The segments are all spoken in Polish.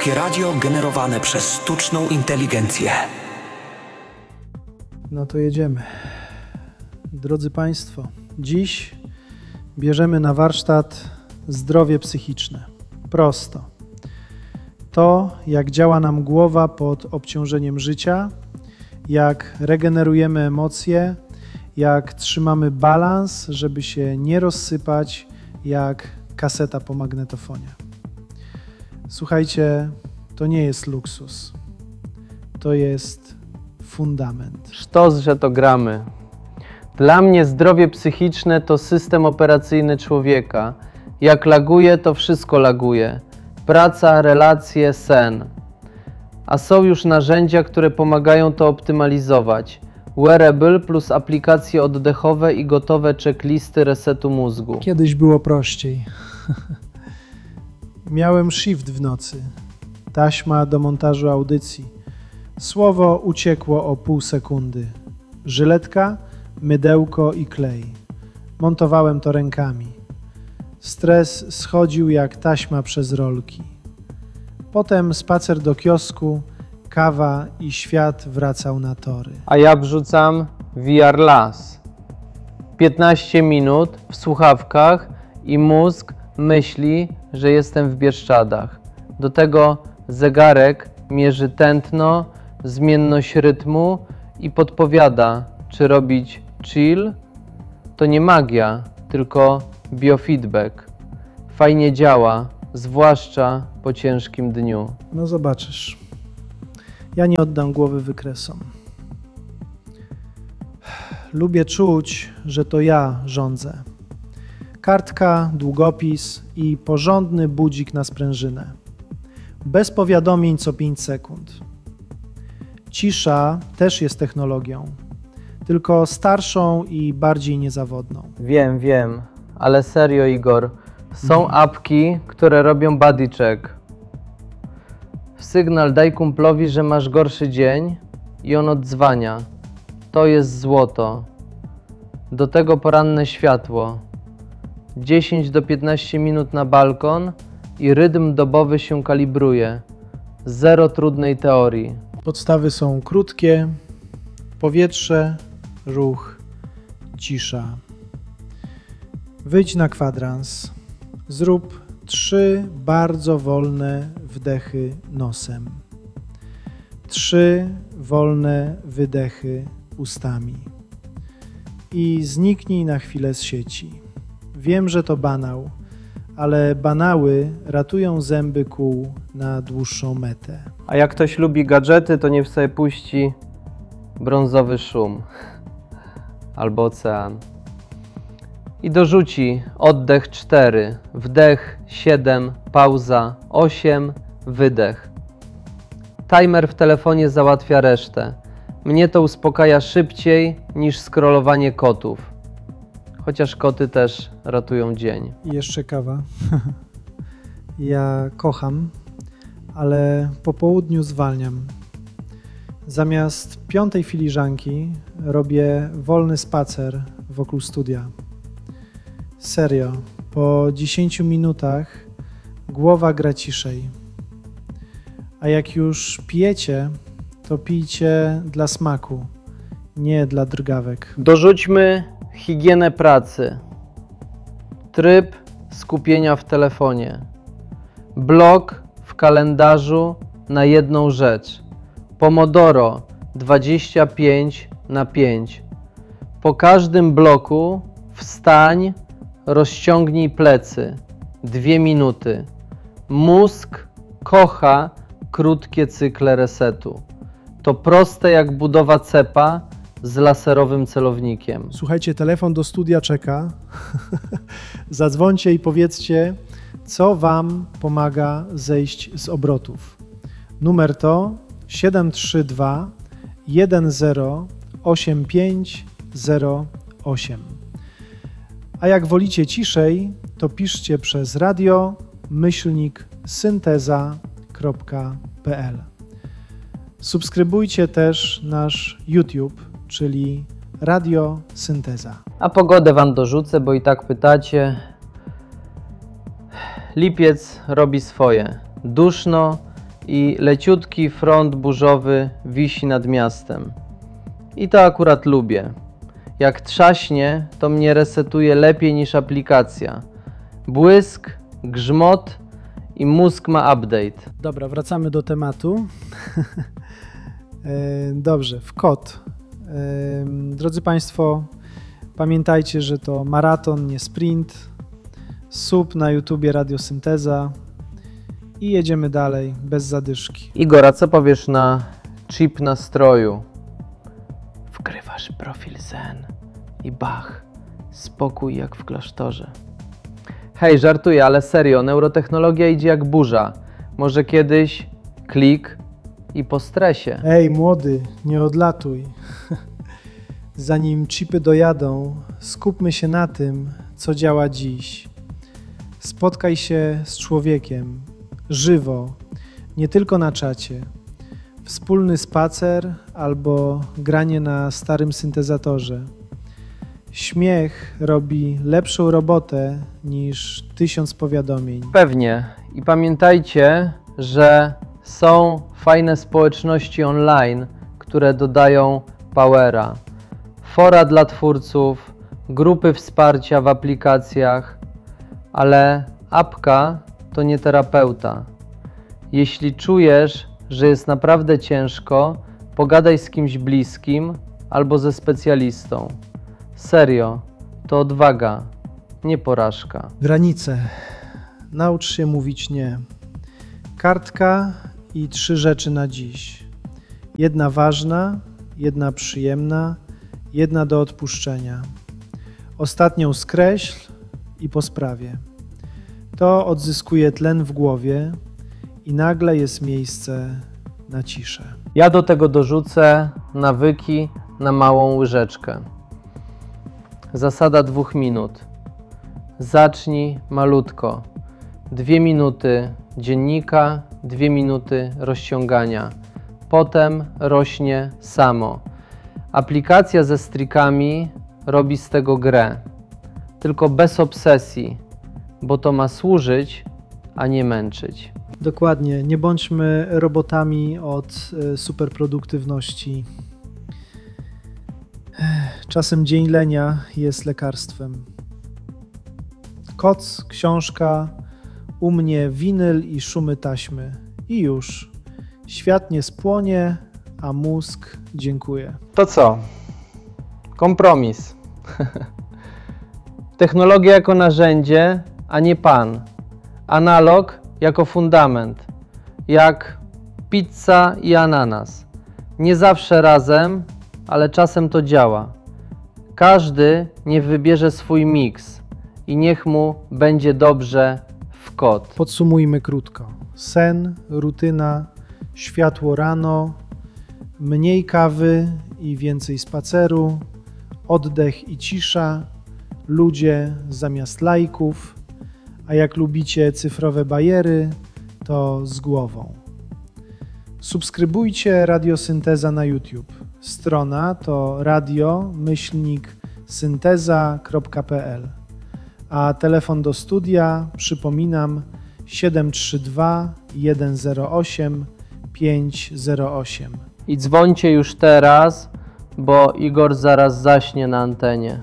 Polskie radio generowane przez sztuczną inteligencję. No to jedziemy. Drodzy Państwo, dziś bierzemy na warsztat zdrowie psychiczne. Prosto. To, jak działa nam głowa pod obciążeniem życia, jak regenerujemy emocje, jak trzymamy balans, żeby się nie rozsypać jak kaseta po magnetofonie. Słuchajcie, to nie jest luksus. To jest fundament. Sztos, że to gramy. Dla mnie zdrowie psychiczne to system operacyjny człowieka. Jak laguje, to wszystko laguje. Praca, relacje, sen. A są już narzędzia, które pomagają to optymalizować. Wearable plus aplikacje oddechowe i gotowe checklisty resetu mózgu. Kiedyś było prościej. Miałem shift w nocy. Taśma do montażu audycji. Słowo uciekło o pół sekundy. Żyletka, mydełko i klej. Montowałem to rękami. Stres schodził jak taśma przez rolki. Potem spacer do kiosku, kawa i świat wracał na tory. A ja wrzucam VR Las. 15 minut w słuchawkach i mózg myśli, że jestem w Bieszczadach. Do tego zegarek mierzy tętno, zmienność rytmu i podpowiada, czy robić chill. To nie magia, tylko biofeedback. Fajnie działa, zwłaszcza po ciężkim dniu. No zobaczysz. Ja nie oddam głowy wykresom. Lubię czuć, że to ja rządzę. Kartka, długopis i porządny budzik na sprężynę. Bez powiadomień co 5 sekund. Cisza też jest technologią, tylko starszą i bardziej niezawodną. Wiem, ale serio, Igor, są apki, które robią body check. Sygnał daj kumplowi, że masz gorszy dzień i on odzwania. To jest złoto. Do tego poranne światło. 10 do 15 minut na balkon i rytm dobowy się kalibruje. Zero trudnej teorii. Podstawy są krótkie: powietrze, ruch, cisza. Wyjdź na kwadrans. Zrób 3 bardzo wolne wdechy nosem. 3 wolne wydechy ustami. I zniknij na chwilę z sieci. Wiem, że to banał, ale banały ratują zęby kół na dłuższą metę. A jak ktoś lubi gadżety, to niech sobie puści brązowy szum albo ocean. I dorzuci oddech 4, wdech 7, pauza 8, wydech. Timer w telefonie załatwia resztę. Mnie to uspokaja szybciej niż scrollowanie kotów. Chociaż koty też ratują dzień. I jeszcze kawa. Ja kocham, ale po południu zwalniam. Zamiast 5. filiżanki robię wolny spacer wokół studia. Serio, po 10 minutach głowa gra ciszej. A jak już pijecie, to pijcie dla smaku, nie dla drgawek. Dorzućmy higienę pracy. Tryb skupienia w telefonie. Blok w kalendarzu na jedną rzecz. Pomodoro 25/5. Po każdym bloku wstań, rozciągnij plecy. 2 minuty. Mózg kocha krótkie cykle resetu. To proste jak budowa cepa z laserowym celownikiem. Słuchajcie, telefon do studia czeka. Zadzwońcie i powiedzcie, co Wam pomaga zejść z obrotów. Numer to 732 108508. A jak wolicie ciszej, to piszcie przez radio@synteza.pl. Subskrybujcie też nasz YouTube, czyli Radio Synteza. A pogodę Wam dorzucę, bo i tak pytacie. Lipiec robi swoje. Duszno, i leciutki front burzowy wisi nad miastem. I to akurat lubię. Jak trzaśnie, to mnie resetuje lepiej niż aplikacja. Błysk, grzmot i mózg ma update. Dobra, wracamy do tematu. Dobrze, w kod. Drodzy Państwo, pamiętajcie, że to maraton, nie sprint. Sub na YouTubie Radiosynteza i jedziemy dalej, bez zadyszki. Igor, a co powiesz na chip nastroju? Wgrywasz profil zen i bach, spokój jak w klasztorze. Hej, żartuję, ale serio, neurotechnologia idzie jak burza. Może kiedyś klik i po stresie. Ej, młody, nie odlatuj. Zanim chipy dojadą, skupmy się na tym, co działa dziś. Spotkaj się z człowiekiem, żywo, nie tylko na czacie. Wspólny spacer albo granie na starym syntezatorze. Śmiech robi lepszą robotę niż 1000 powiadomień. Pewnie. I pamiętajcie, że są fajne społeczności online, które dodają powera. Fora dla twórców, grupy wsparcia w aplikacjach, ale apka to nie terapeuta. Jeśli czujesz, że jest naprawdę ciężko, pogadaj z kimś bliskim albo ze specjalistą. Serio, to odwaga, nie porażka. Granice. Naucz się mówić nie. Kartka i 3 rzeczy na dziś. Jedna ważna, jedna przyjemna, jedna do odpuszczenia. Ostatnią skreśl i po sprawie. To odzyskuje tlen w głowie i nagle jest miejsce na ciszę. Ja do tego dorzucę nawyki na małą łyżeczkę. Zasada 2 minut. Zacznij malutko. 2 minuty dziennika, 2 minuty rozciągania. Potem rośnie samo. Aplikacja ze strikami robi z tego grę. Tylko bez obsesji, bo to ma służyć, a nie męczyć. Dokładnie, nie bądźmy robotami od superproduktywności. Czasem dzień lenia jest lekarstwem. Koc, książka, u mnie winyl i szumy taśmy. I już. Świat nie spłonie, a mózg dziękuję. To co? Kompromis. Technologia jako narzędzie, a nie pan. Analog jako fundament. Jak pizza i ananas. Nie zawsze razem, ale czasem to działa. Każdy niech wybierze swój miks i niech mu będzie dobrze w kod. Podsumujmy krótko. Sen, rutyna, światło rano, mniej kawy i więcej spaceru, oddech i cisza, ludzie zamiast lajków, a jak lubicie cyfrowe bajery, to z głową. Subskrybujcie Radiosynteza na YouTube. Strona to radio-synteza.pl, a telefon do studia, przypominam, 732 108 508. I dzwońcie już teraz, bo Igor zaraz zaśnie na antenie.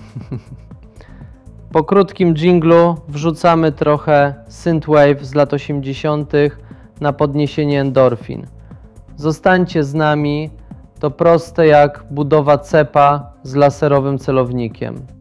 Po krótkim dżinglu wrzucamy trochę synthwave z lat 80. na podniesienie endorfin. Zostańcie z nami, to proste jak budowa cepa z laserowym celownikiem.